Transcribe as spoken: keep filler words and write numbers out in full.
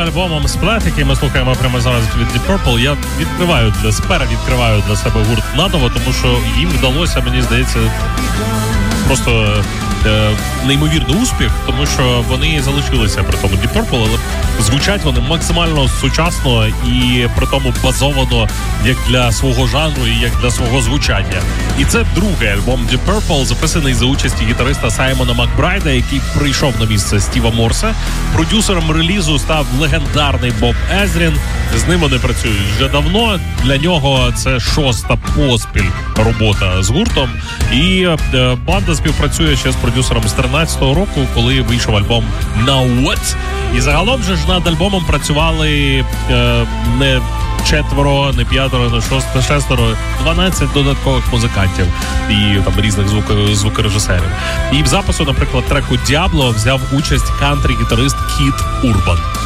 альбомом Splat, який ми слухаємо прямо зараз від Deep Purple, я відкриваю для спера відкриваю для себе гурт наново, тому що їм вдалося, мені здається, просто е, неймовірний успіх, тому що вони залишилися при тому Deep Purple, але звучать вони максимально сучасно і при тому базовано як для свого жанру і як для свого звучання. І це другий альбом Deep Purple, записаний за участі гітариста Саймона Макбрайда, який прийшов на місце Стіва Морса. Продюсером релізу став легендарний Боб Езрін. З ним вони працюють вже давно. Для нього це шоста поспіль робота з гуртом. І е, банда співпрацює ще з продюсером з тринадцятого року, коли вийшов альбом Now What. І загалом же ж над альбомом працювали е, не четверо, не п'ятеро, не шосто, не шестеро, дванадцять додаткових музикантів і там різних звук, звукорежисерів. І в запису, наприклад, треку «Діабло» взяв участь кантрі-гітарист Кіт Урбан.